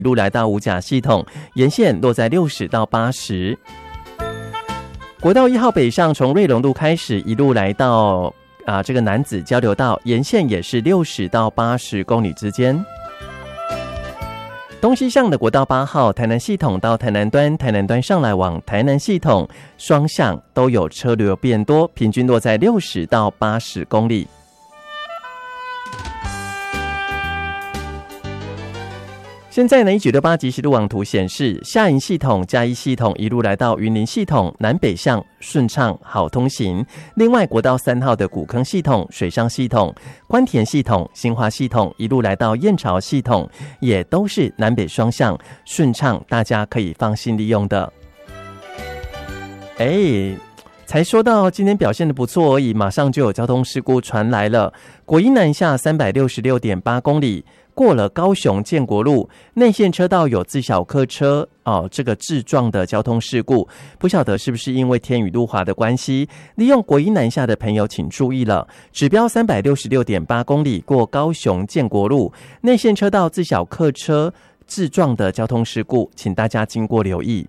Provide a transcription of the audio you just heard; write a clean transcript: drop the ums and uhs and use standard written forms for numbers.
一路来到五甲系统，沿线落在60到80。国道1号北上，从瑞隆路开始，一路来到这个楠梓交流道，沿线也是60到80公里之间。东西向的国道8号台南系统到台南端，台南端上来往台南系统双向都有车流变多，平均落在60到80公里。现在呢，1968即时路网图显示，下营系统、嘉义系统一路来到云林系统，南北向顺畅好通行。另外，国道3号的古坑系统、水上系统、关田系统、新华系统一路来到燕巢系统，也都是南北双向顺畅，大家可以放心利用的。才说到今天表现的不错而已，马上就有交通事故传来了。国一南下 366.8 公里。过了高雄建国路内线车道有自小客车这个致撞的交通事故，不晓得是不是因为天雨路滑的关系，利用国一南下的朋友请注意了，指标 366.8 公里过高雄建国路内线车道自小客车致撞的交通事故，请大家经过留意。